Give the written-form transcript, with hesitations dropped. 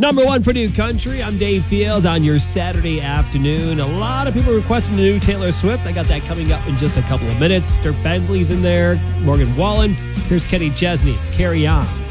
Number one for New Country. I'm Dave Fields on your Saturday afternoon. A lot of people requesting the new Taylor Swift. I got that coming up in just a couple of minutes. Dirk Bentley's in there. Morgan Wallen. Here's Kenny Chesney. It's Carry On.